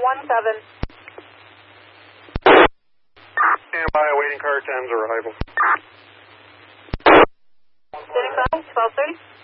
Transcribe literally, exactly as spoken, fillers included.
one seven. Stand by, awaiting car times arrival. Standing by, twelve thirty.